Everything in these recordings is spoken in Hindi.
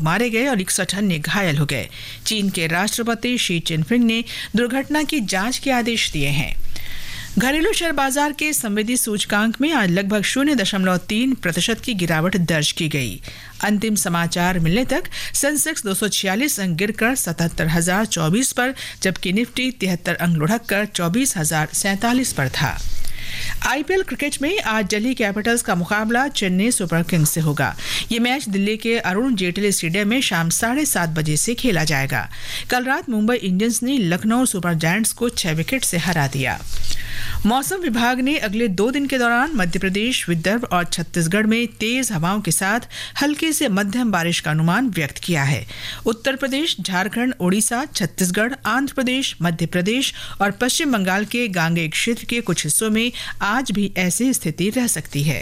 मारे गए और 61 अन्य घायल हो गए। चीन के राष्ट्रपति शी जिनपिंग ने दुर्घटना की जांच के आदेश दिए हैं। घरेलू शेयर बाजार के संवेदी सूचकांक में आज लगभग 0.3% की गिरावट दर्ज की गई। अंतिम समाचार मिलने तक सेंसेक्स 246 अंक गिरकर 77,024 पर, जबकि निफ्टी 73 अंक लुढ़ककर 24,047 पर था। आईपीएल क्रिकेट में आज दिल्ली कैपिटल्स का मुकाबला चेन्नई सुपर किंग्स से होगा। ये मैच दिल्ली के अरुण जेटली स्टेडियम में शाम 7:30 बजे से खेला जाएगा। कल रात मुंबई इंडियंस ने लखनऊ सुपर जायंट्स को 6 विकेट से हरा दिया। मौसम विभाग ने अगले 2 दिन के दौरान मध्य प्रदेश, विदर्भ और छत्तीसगढ़ में तेज हवाओं के साथ हल्की से मध्यम बारिश का अनुमान व्यक्त किया है। उत्तर प्रदेश, झारखंड, ओडिशा, छत्तीसगढ़, आंध्र प्रदेश, मध्य प्रदेश और पश्चिम बंगाल के गांगेय क्षेत्र के कुछ हिस्सों में आज भी ऐसी स्थिति रह सकती है।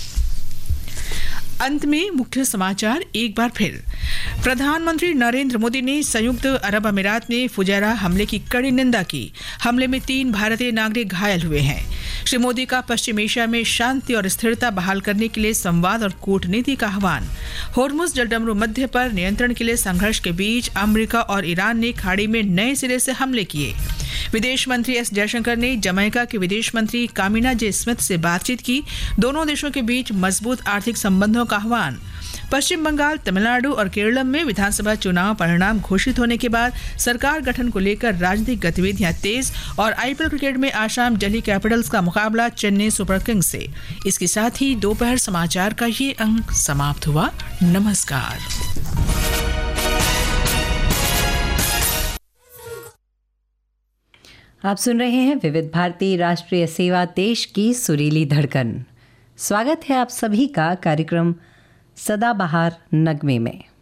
अंत में मुख्य समाचार एक बार फिर। प्रधानमंत्री नरेंद्र मोदी ने संयुक्त अरब अमीरात में फुजैरा हमले की कड़ी निंदा की। हमले में 3 भारतीय नागरिक घायल हुए हैं। श्री मोदी का पश्चिम एशिया में शांति और स्थिरता बहाल करने के लिए संवाद और कूटनीति का आह्वान। होर्मुज जलडमरू मध्य पर नियंत्रण के लिए संघर्ष के बीच अमेरिका और ईरान ने खाड़ी में नए सिरे से हमले किए। विदेश मंत्री एस जयशंकर ने जमैका के विदेश मंत्री कामिना जे स्मिथ से बातचीत की। दोनों देशों के बीच मजबूत आर्थिक संबंधों का आह्वान। पश्चिम बंगाल, तमिलनाडु और केरल में विधानसभा चुनाव परिणाम घोषित होने के बाद सरकार गठन को लेकर राजनीतिक गतिविधियां तेज। और आईपीएल क्रिकेट में आज शाम दिल्ली कैपिटल्स का मुकाबला चेन्नई सुपर किंग्स से। इसके साथ ही दोपहर समाचार का ये अंक समाप्त हुआ। नमस्कार। आप सुन रहे हैं विविध भारती राष्ट्रीय सेवा, देश की सुरीली धड़कन। स्वागत है आप सभी का कार्यक्रम सदाबहार नगमे में।